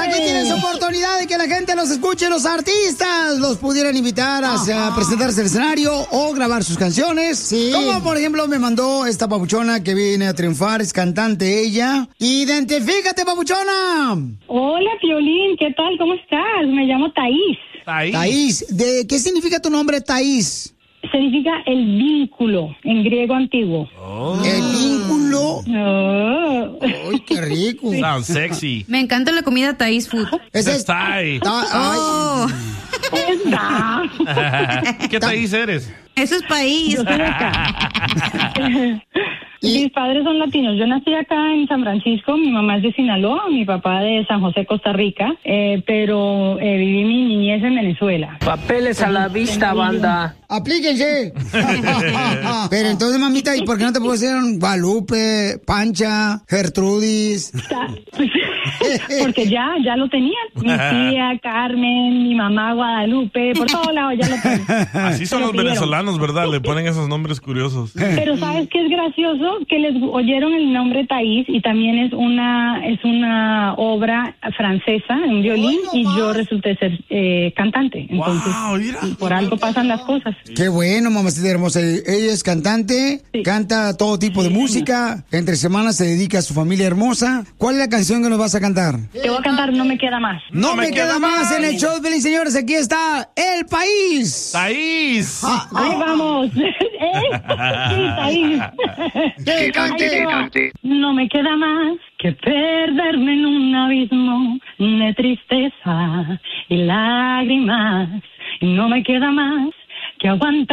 aquí tienes oportunidad de que la gente los escuche, los artistas los pudieran invitar a presentarse al escenario o grabar sus canciones. Sí. Como por ejemplo me mandó esta papuchona que viene a triunfar, es cantante ella. ¡Identifícate, papuchona! Hola, Piolín, ¿qué tal? ¿Cómo estás? Me llamo Thaís. Thaís. ¿De qué significa tu nombre, Thaís? Significa el vínculo, en griego antiguo. El vínculo. ¡Ay, qué rico! Sounds sexy. Me encanta la comida Thaís Food. Ese es Thai. ¿Qué país eres? Eso es país. Yo soy de acá. Mis padres son latinos. Yo nací acá en San Francisco. Mi mamá es de Sinaloa, mi papá de San José, Costa Rica. Pero viví mi niñez en Venezuela. Papeles a la vista, banda. ¡Aplíquense! Pero entonces, mamita, ¿y por qué no te puedes decir Guadalupe, Pancha, Gertrudis? Porque ya lo tenían. Mi tía Carmen, mi mamá Guadalupe, por todos lados ya lo tenían. Así son los venezolanos, ¿verdad? Le ponen esos nombres curiosos. Pero ¿sabes qué es gracioso? Que les oyeron el nombre Thaís y también es una obra francesa, un violín, y yo resulté ser cantante. Entonces, por algo pasan las cosas. Qué bueno, mamacita hermosa. Ella es cantante, canta todo tipo de música. Entre semanas se dedica a su familia hermosa. ¿Cuál es la canción que nos vas a cantar? Te voy a cantar No me queda más. No me queda más en el show de Pelín, señores. Aquí está El País. ¡Thaís! ¡Ahí vamos! Sí, Thaís. ¡Que cante! No me queda más que perderme en un abismo de tristeza y lágrimas. Y no me queda más que aguantar